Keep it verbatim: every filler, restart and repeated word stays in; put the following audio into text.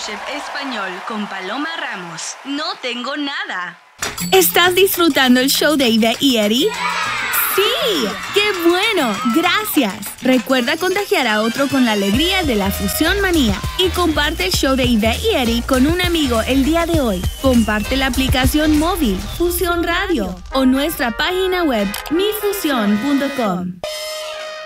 Chef Español con Paloma Ramos. No tengo nada. ¿Estás disfrutando el show de Ivette y Eddie? ¡Sí! ¡Qué bueno! ¡Gracias! Recuerda contagiar a otro con la alegría de la Fusión Manía y comparte el show de Ivette y Eddie con un amigo el día de hoy. Comparte la aplicación móvil Fusión Radio o nuestra página web mi fusión punto com.